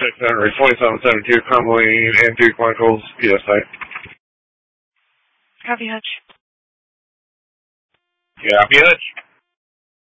Henry 2772 Crumbling Antique Chronicles, PSA. Copy, Hutch. Copy, Hutch.